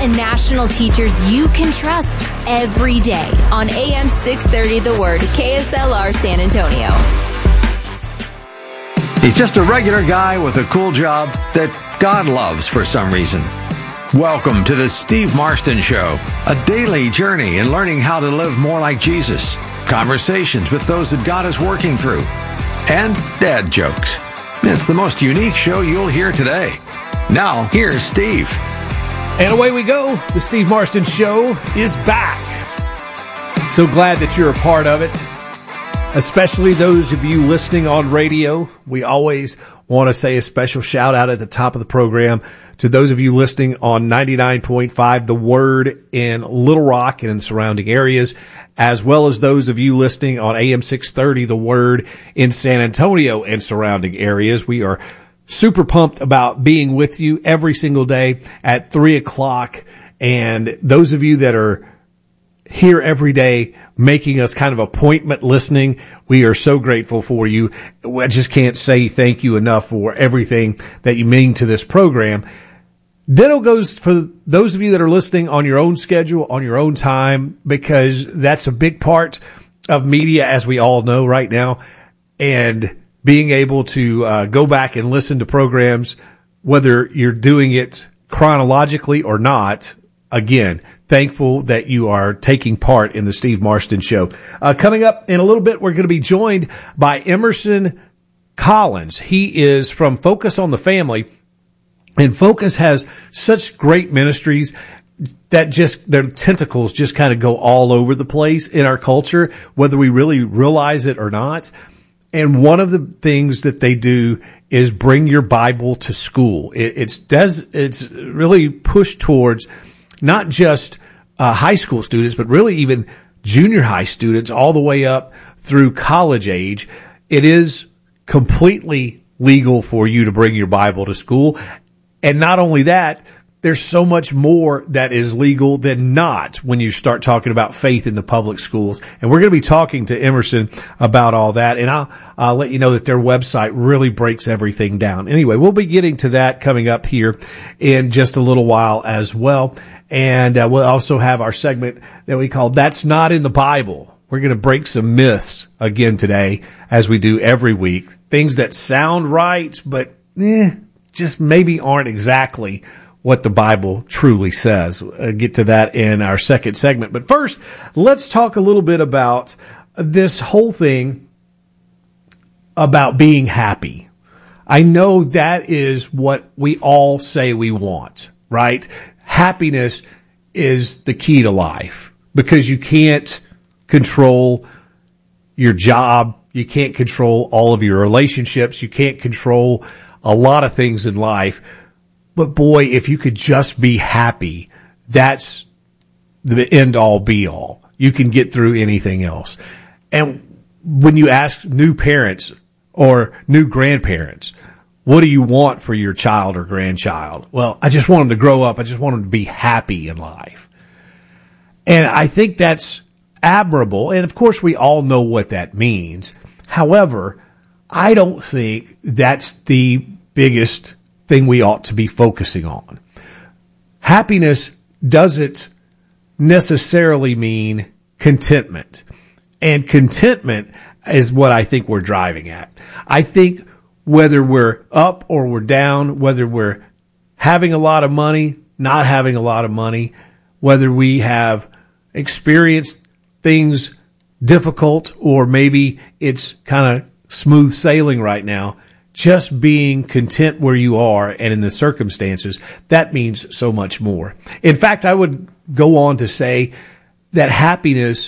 and national teachers you can trust every day on AM 630 The Word, KSLR San Antonio. He's just a regular guy with a cool job that God loves for some reason. Welcome to the Steve Marston Show, a daily journey in learning how to live more like Jesus, conversations with those that God is working through, and dad jokes. It's the most unique show you'll hear today. Now, here's Steve. And away we go. The Steve Marston Show is back. So glad that you're a part of it, especially those of you listening on radio. We always want to say a special shout out at the top of the program to those of you listening on 99.5 The Word in Little Rock and in surrounding areas, as well as those of you listening on AM 630 The Word in San Antonio and surrounding areas. We are super pumped about being with you every single day at 3 o'clock. And those of you that are here every day making us kind of appointment listening, we are so grateful for you. I just can't say thank you enough for everything that you mean to this program. Ditto goes for those of you that are listening on your own schedule, on your own time, because that's a big part of media, as we all know right now. And being able to go back and listen to programs, whether you're doing it chronologically or not, again, thankful that you are taking part in the Steve Marston Show. Coming up in a little bit, we're going to be joined by Emerson Collins. He is from Focus on the Family, and Focus has such great ministries that just their tentacles just kind of go all over the place in our culture, whether we really realize it or not. And one of the things that they do is bring your Bible to school. It's really pushed towards not just high school students, but really even junior high students all the way up through college age. It is completely legal for you to bring your Bible to school. And not only that, there's so much more that is legal than not when you start talking about faith in the public schools. And we're going to be talking to Emerson about all that. And I'll let you know that their website really breaks everything down. Anyway, we'll be getting to that coming up here in just a little while as well. And we'll also have our segment that we call That's Not in the Bible. We're going to break some myths again today, as we do every week. Things that sound right, but just maybe aren't exactly what the Bible truly says. Get to that in our second segment. But first, let's talk a little bit about this whole thing about being happy. I know that is what we all say we want, right? Happiness is the key to life because you can't control your job. You can't control all of your relationships. You can't control a lot of things in life. But boy, if you could just be happy, that's the end all be all. You can get through anything else. And when you ask new parents or new grandparents, what do you want for your child or grandchild? Well, I just want them to grow up. I just want them to be happy in life. And I think that's admirable. And of course, we all know what that means. However, I don't think that's the biggest thing we ought to be focusing on. Happiness doesn't necessarily mean contentment. And contentment is what I think we're driving at. I think whether we're up or we're down, whether we're having a lot of money, not having a lot of money, whether we have experienced things difficult or maybe it's kind of smooth sailing right now, just being content where you are and in the circumstances, that means so much more. In fact, I would go on to say that happiness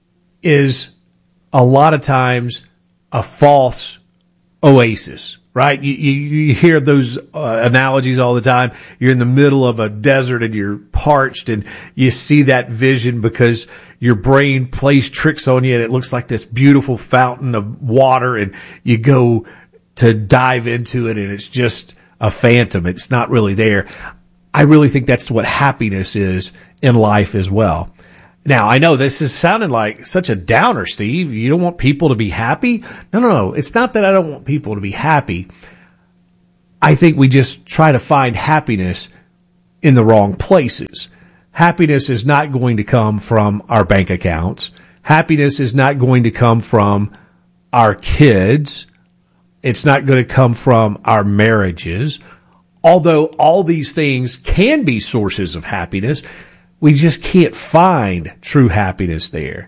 is a lot of times a false oasis, right? You hear those analogies all the time. You're in the middle of a desert and you're parched and you see that vision because your brain plays tricks on you and it looks like this beautiful fountain of water and you go to dive into it and it's just a phantom. It's not really there. I really think that's what happiness is in life as well. Now, I know this is sounding like such a downer, Steve. You don't want people to be happy? No. It's not that I don't want people to be happy. I think we just try to find happiness in the wrong places. happiness is not going to come from our bank accounts. Happiness is not going to come from our kids. It's not going to come from our marriages. Although all these things can be sources of happiness, we just can't find true happiness there.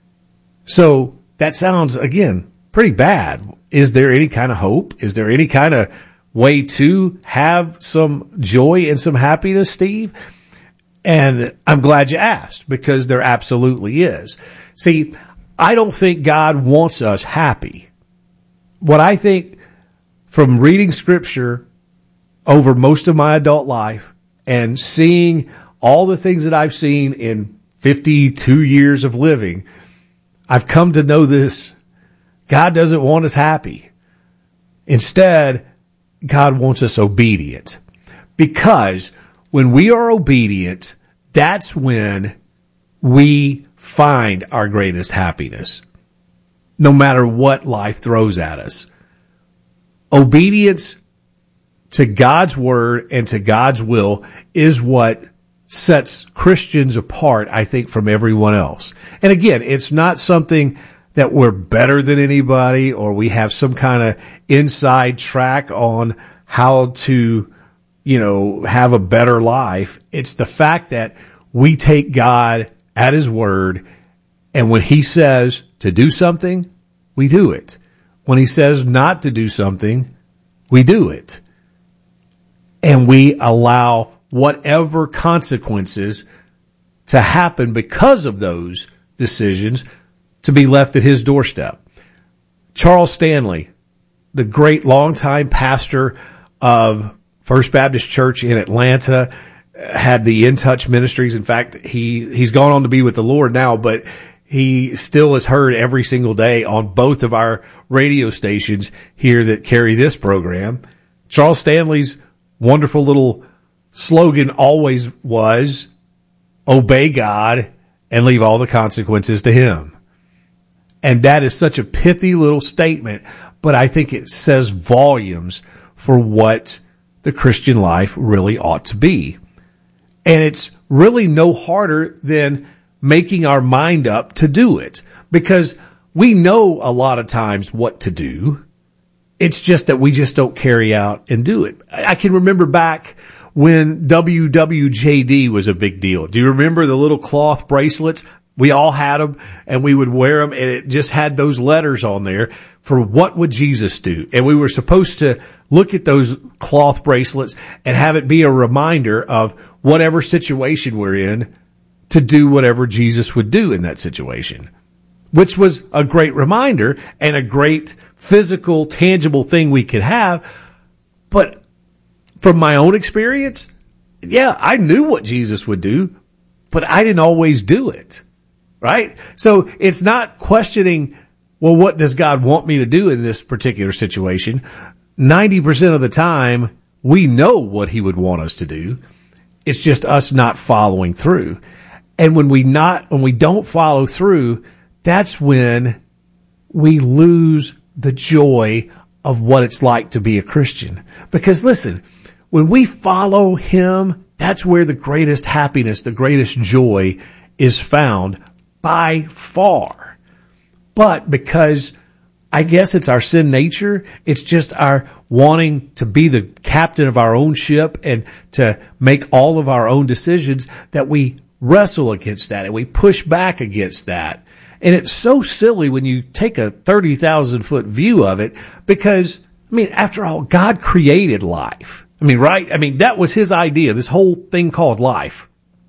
So that sounds, again, pretty bad. Is there any kind of hope? Is there any kind of way to have some joy and some happiness, Steve? And I'm glad you asked, because there absolutely is. See, I don't think God wants us happy. What I think from reading Scripture over most of my adult life and seeing all the things that I've seen in 52 years of living, I've come to know this. God doesn't want us happy. Instead, God wants us obedient. Because when we are obedient, that's when we find our greatest happiness, no matter what life throws at us. Obedience to God's word and to God's will is what sets Christians apart, I think, from everyone else. And again, it's not something that we're better than anybody or we have some kind of inside track on how to, have a better life. It's the fact that we take God at his word, and when he says to do something, we do it. When he says not to do something, we do it. And we allow whatever consequences to happen because of those decisions to be left at his doorstep. Charles Stanley, the great longtime pastor of First Baptist Church in Atlanta, had the In Touch Ministries. In fact, he's gone on to be with the Lord now, but he still is heard every single day on both of our radio stations here that carry this program. Charles Stanley's wonderful little slogan always was, obey God and leave all the consequences to him. And that is such a pithy little statement, but I think it says volumes for what the Christian life really ought to be. And it's really no harder than making our mind up to do it, because we know a lot of times what to do. It's just that we just don't carry out and do it. I can remember back when WWJD was a big deal. Do you remember the little cloth bracelets? We all had them, and we would wear them, and it just had those letters on there for what would Jesus do. And we were supposed to look at those cloth bracelets and have it be a reminder of whatever situation we're in to do whatever Jesus would do in that situation, which was a great reminder and a great physical, tangible thing we could have. But from my own experience, yeah, I knew what Jesus would do, but I didn't always do it. Right? So it's not questioning, well, what does God want me to do in this particular situation? 90% of the time, we know what he would want us to do. It's just us not following through. And when we don't follow through, that's when we lose the joy of what it's like to be a Christian. Because listen, when we follow him, that's where the greatest happiness, the greatest joy is found by far. But because I guess it's our sin nature, it's just our wanting to be the captain of our own ship and to make all of our own decisions, that we wrestle against that and we push back against that. And it's so silly when you take a 30,000-foot view of it, because, after all, God created life. Right? That was his idea, this whole thing called life.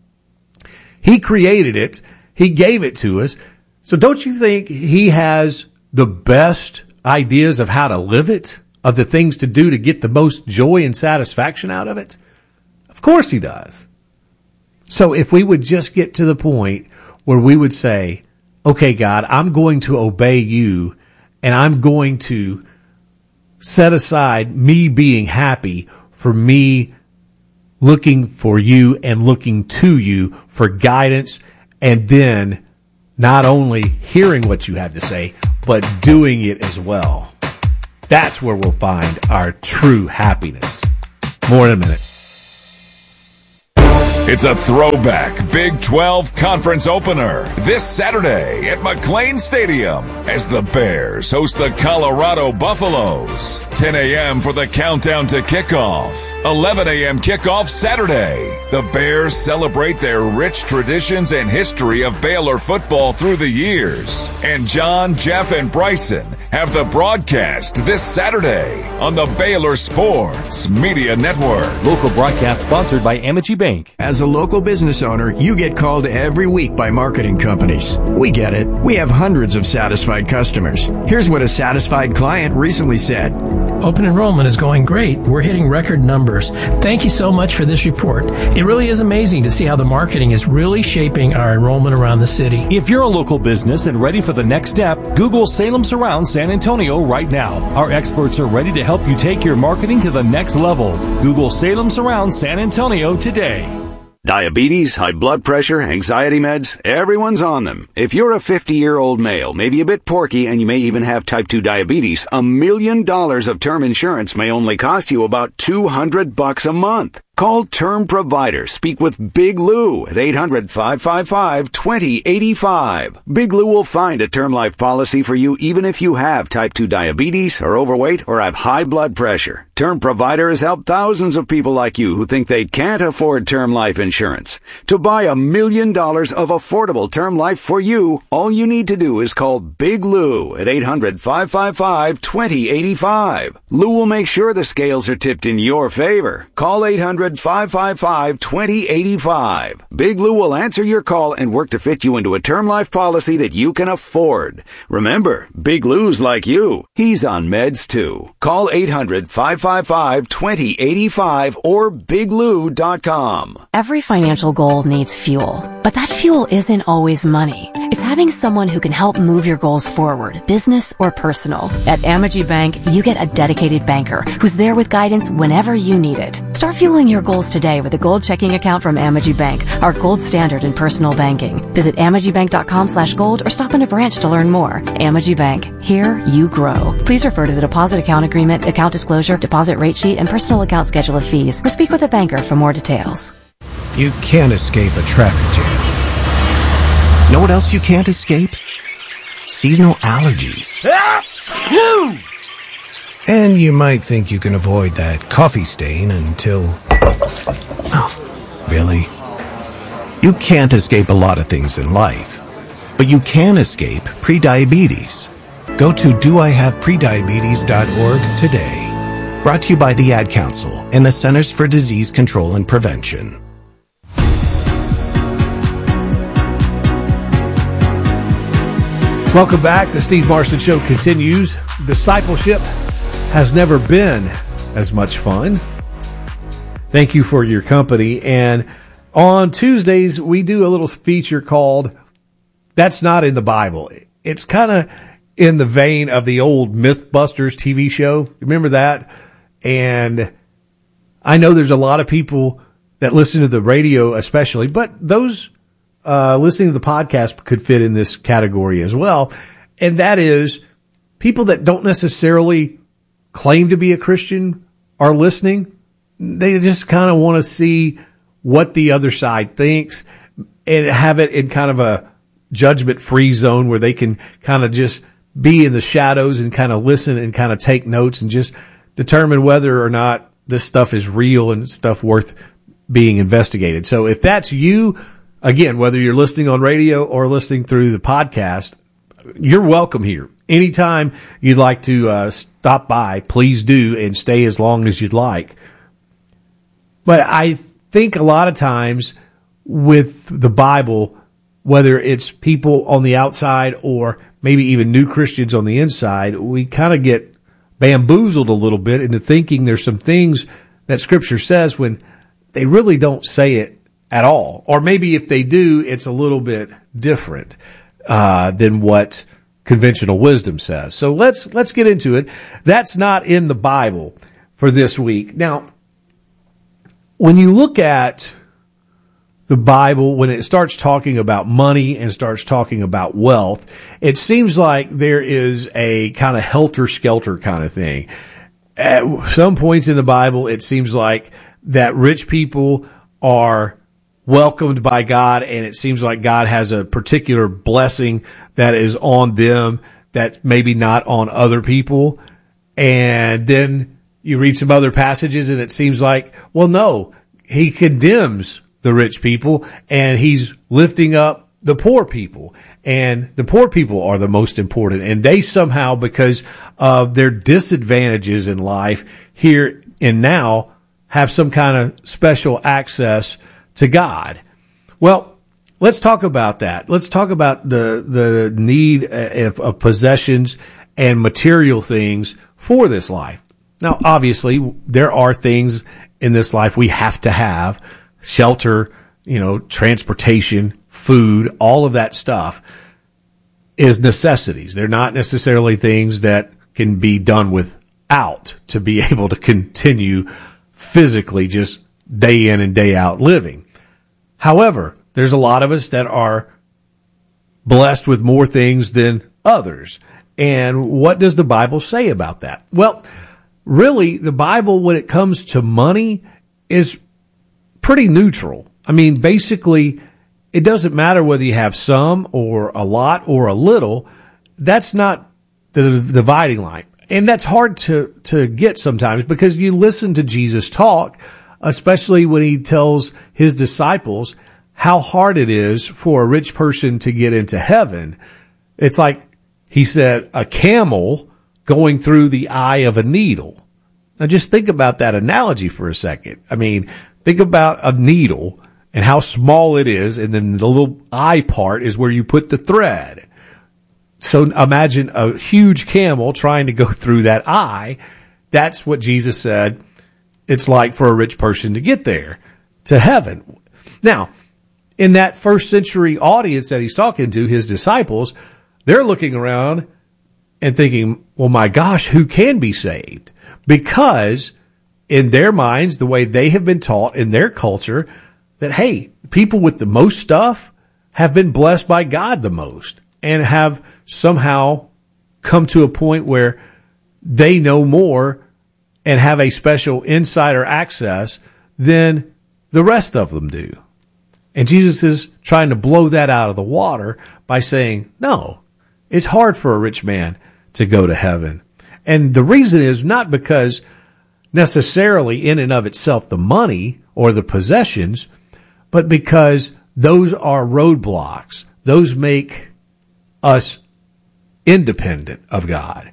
He created it. He gave it to us. So don't you think he has the best ideas of how to live it, of the things to do to get the most joy and satisfaction out of it? Of course he does. So if we would just get to the point where we would say, okay, God, I'm going to obey you, and I'm going to set aside me being happy for me looking for you and looking to you for guidance, and then not only hearing what you have to say, but doing it as well. That's where we'll find our true happiness. More in a minute. It's a throwback Big 12 conference opener this Saturday at McLean Stadium as the Bears host the Colorado Buffaloes. 10 a.m. for the countdown to kickoff. 11 a.m. kickoff Saturday. The Bears celebrate their rich traditions and history of Baylor football through the years. And John, Jeff, and Bryson have the broadcast this Saturday on the Baylor Sports Media Network. Local broadcast sponsored by Amity Bank. As a local business owner, you get called every week by marketing companies. We get it. We have hundreds of satisfied customers. Here's what a satisfied client recently said. Open enrollment is going great. We're hitting record numbers. Thank you so much for this report. It really is amazing to see how the marketing is really shaping our enrollment around the city. If you're a local business and ready for the next step, Google Salem Surround San Antonio right now. Our experts are ready to help you take your marketing to the next level. Google Salem Surround San Antonio today. Diabetes, high blood pressure, anxiety meds, everyone's on them. If you're a 50-year-old male, maybe a bit porky, and you may even have type 2 diabetes, $1 million of term insurance may only cost you about $200 a month. Call Term Provider. Speak with Big Lou at 800-555-2085. Big Lou will find a term life policy for you even if you have type 2 diabetes, are overweight, or have high blood pressure. Term Provider has helped thousands of people like you who think they can't afford term life insurance. To buy $1 million of affordable term life for you, all you need to do is call Big Lou at 800-555-2085. Lou will make sure the scales are tipped in your favor. Call 800-555-2085. Big Lou will answer your call and work to fit you into a term life policy that you can afford. Remember, Big Lou's like you. He's on meds too. Call 800-555-2085 or biglou.com. Every financial goal needs fuel, but that fuel isn't always money. It's having someone who can help move your goals forward, business or personal. At Amity Bank, you get a dedicated banker who's there with guidance whenever you need it. Start fueling your goals today with a gold checking account from Amity Bank, our gold standard in personal banking. Visit amitybank.com/gold or stop in a branch to learn more. Amity Bank, here you grow. Please refer to the deposit account agreement, account disclosure, deposit rate sheet, and personal account schedule of fees, or speak with a banker for more details. You can't escape a traffic jam. Know what else you can't escape? Seasonal allergies. And you might think you can avoid that coffee stain until... Oh, really? You can't escape a lot of things in life, but you can escape prediabetes. Go to doihaveprediabetes.org today. Brought to you by the Ad Council and the Centers for Disease Control and Prevention. Welcome back. The Steve Marston Show continues. Discipleship has never been as much fun. Thank you for your company. And on Tuesdays, we do a little feature called That's Not in the Bible. It's kind of in the vein of the old Mythbusters TV show. Remember that? And I know there's a lot of people that listen to the radio especially, but those listening to the podcast could fit in this category as well. And that is people that don't necessarily claim to be a Christian are listening. They just kind of want to see what the other side thinks and have it in kind of a judgment-free zone where they can kind of just be in the shadows and kind of listen and kind of take notes and just determine whether or not this stuff is real and stuff worth being investigated. So if that's you, again, whether you're listening on radio or listening through the podcast, you're welcome here. Anytime you'd like to stop by, please do, and stay as long as you'd like. But I think a lot of times with the Bible, whether it's people on the outside or maybe even new Christians on the inside, we kind of get bamboozled a little bit into thinking there's some things that Scripture says when they really don't say it at all. Or maybe if they do, it's a little bit different than what conventional wisdom says. So let's get into it. That's not in the Bible for this week. Now, when you look at the Bible, when it starts talking about money and starts talking about wealth, it seems like there is a kind of helter-skelter kind of thing. At some points in the Bible, it seems like that rich people are welcomed by God, and it seems like God has a particular blessing that is on them that's maybe not on other people. And then you read some other passages and it seems like, well, no, he condemns the rich people and he's lifting up the poor people. And the poor people are the most important. And they somehow, because of their disadvantages in life here and now, have some kind of special access to God. Well, let's talk about that. Let's talk about the need of possessions and material things for this life. Now, obviously, there are things in this life we have to have: shelter, transportation, food, all of that stuff is necessities. They're not necessarily things that can be done without to be able to continue physically just day in and day out living. However, there's a lot of us that are blessed with more things than others. And what does the Bible say about that? Well, really, the Bible, when it comes to money, is pretty neutral. I mean, basically, it doesn't matter whether you have some or a lot or a little. That's not the dividing line. And that's hard to get sometimes, because you listen to Jesus talk, especially when he tells his disciples how hard it is for a rich person to get into heaven. It's like he said, a camel going through the eye of a needle. Now just think about that analogy for a second. I mean, think about a needle and how small it is, and then the little eye part is where you put the thread. So imagine a huge camel trying to go through that eye. That's what Jesus said it's like for a rich person to get there, to heaven. Now, in that first century audience that he's talking to, his disciples, they're looking around and thinking, well, my gosh, who can be saved? Because in their minds, the way they have been taught in their culture, that, hey, people with the most stuff have been blessed by God the most and have somehow come to a point where they know more and have a special insider access than the rest of them do. And Jesus is trying to blow that out of the water by saying, no, it's hard for a rich man to go to heaven. And the reason is not because necessarily in and of itself the money or the possessions, but because those are roadblocks. Those make us independent of God.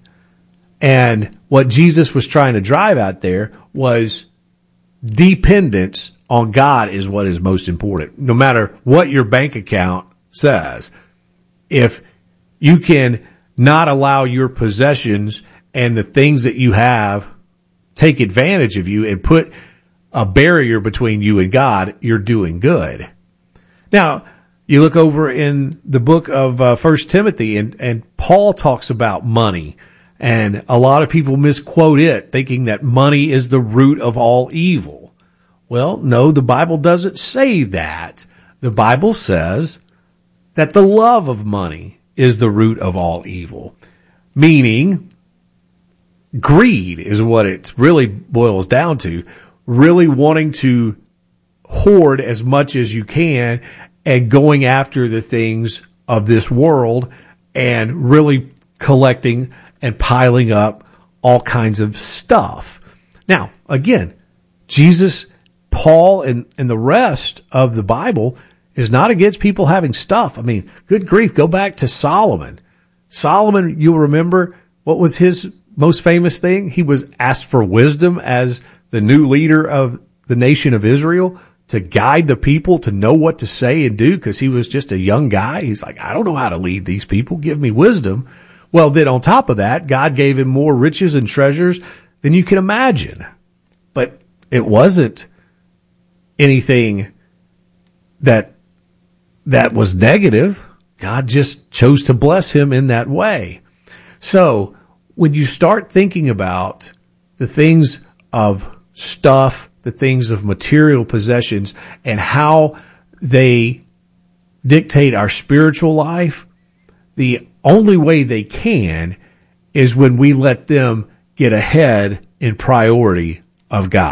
And what Jesus was trying to drive out there was dependence on God is what is most important. No matter what your bank account says, if you can not allow your possessions and the things that you have take advantage of you and put a barrier between you and God, you're doing good. Now, you look over in the book of 1 Timothy, and Paul talks about money. And a lot of people misquote it, thinking that money is the root of all evil. Well, no, the Bible doesn't say that. The Bible says that the love of money is the root of all evil. Meaning, greed is what it really boils down to. Really wanting to hoard as much as you can and going after the things of this world and really collecting and piling up all kinds of stuff. Now, again, Jesus, Paul, and the rest of the Bible is not against people having stuff. I mean, good grief, go back to Solomon. Solomon, you'll remember, what was his most famous thing? He was asked for wisdom as the new leader of the nation of Israel to guide the people to know what to say and do, because he was just a young guy. He's like, I don't know how to lead these people. Give me wisdom. Well, then on top of that, God gave him more riches and treasures than you can imagine. But it wasn't anything that was negative. God just chose to bless him in that way. So when you start thinking about the things of stuff, the things of material possessions, and how they dictate our spiritual life, the only way they can is when we let them get ahead in priority of God.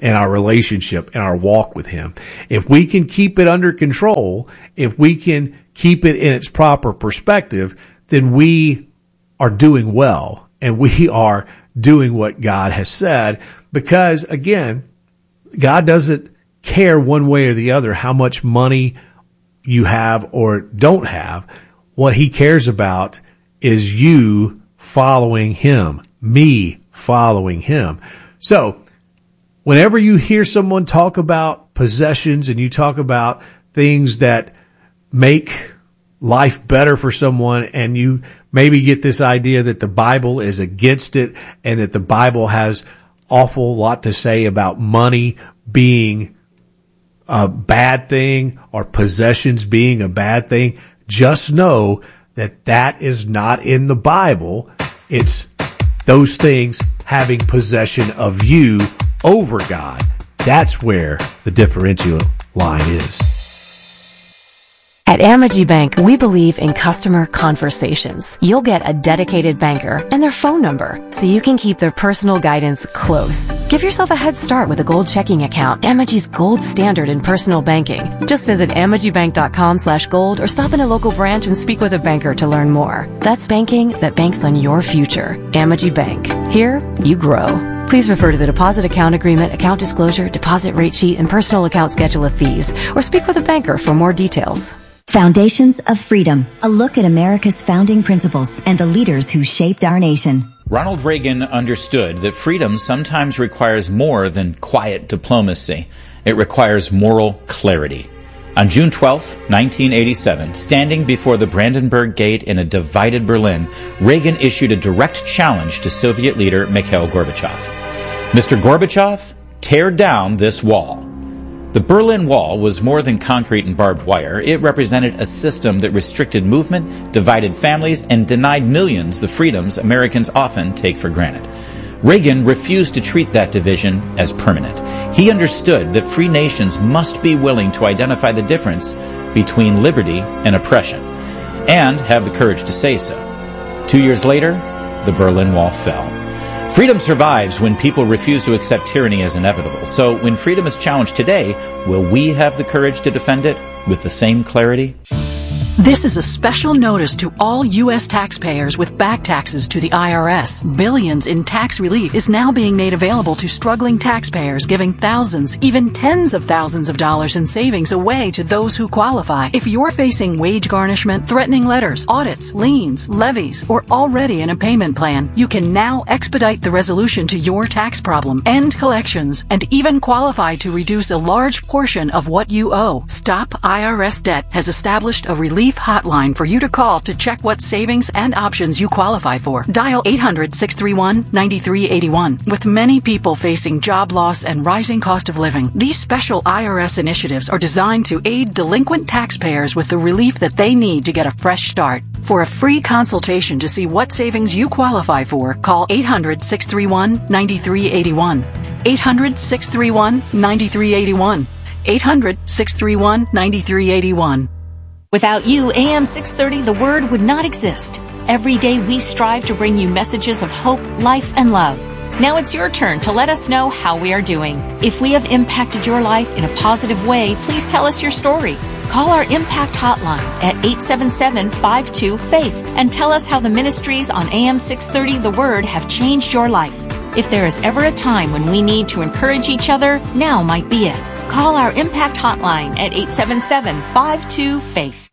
in our relationship, in our walk with him. If we can keep it under control, if we can keep it in its proper perspective, then we are doing well, and we are doing what God has said, because again, God doesn't care one way or the other how much money you have or don't have. What he cares about is you following him, me following him. So whenever you hear someone talk about possessions and you talk about things that make life better for someone, and you maybe get this idea that the Bible is against it and that the Bible has awful lot to say about money being a bad thing or possessions being a bad thing, just know that that is not in the Bible. It's those things having possession of you over God. That's where the differential line is. At Amegy Bank, we believe in customer conversations. You'll get a dedicated banker and their phone number, so you can keep their personal guidance close. Give yourself a head start with a gold checking account, Amegy's gold standard in personal banking. Just visit AmegyBank.com/gold or stop in a local branch and speak with a banker to learn more. That's banking that banks on your future. Amegy Bank. Here, you grow. Please refer to the deposit account agreement, account disclosure, deposit rate sheet, and personal account schedule of fees, or speak with a banker for more details. Foundations of Freedom, a look at America's founding principles and the leaders who shaped our nation. Ronald Reagan understood that freedom sometimes requires more than quiet diplomacy. It requires moral clarity. On June 12, 1987, standing before the Brandenburg Gate in a divided Berlin, Reagan issued a direct challenge to Soviet leader Mikhail Gorbachev. Mr. Gorbachev, tear down this wall. The Berlin Wall was more than concrete and barbed wire. It represented a system that restricted movement, divided families, and denied millions the freedoms Americans often take for granted. Reagan refused to treat that division as permanent. He understood that free nations must be willing to identify the difference between liberty and oppression, and have the courage to say so. 2 years later, the Berlin Wall fell. Freedom survives when people refuse to accept tyranny as inevitable. So when freedom is challenged today, will we have the courage to defend it with the same clarity? This is a special notice to all U.S. taxpayers with back taxes to the IRS. Billions in tax relief is now being made available to struggling taxpayers, giving thousands, even tens of thousands of dollars in savings away to those who qualify. If you're facing wage garnishment, threatening letters, audits, liens, levies, or already in a payment plan, you can now expedite the resolution to your tax problem, end collections, and even qualify to reduce a large portion of what you owe. Stop IRS Debt has established a relief hotline for you to call to check what savings and options you qualify for. Dial 800-631-9381. With many people facing job loss and rising cost of living, these special IRS initiatives are designed to aid delinquent taxpayers with the relief that they need to get a fresh start. For a free consultation to see what savings you qualify for, call 800-631-9381. 800-631-9381. 800-631-9381. Without you, AM 630 The Word would not exist. Every day we strive to bring you messages of hope, life, and love. Now it's your turn to let us know how we are doing. If we have impacted your life in a positive way, please tell us your story. Call our Impact Hotline at 877-52-FAITH and tell us how the ministries on AM 630 The Word have changed your life. If there is ever a time when we need to encourage each other, now might be it. Call our Impact Hotline at 877-52-FAITH.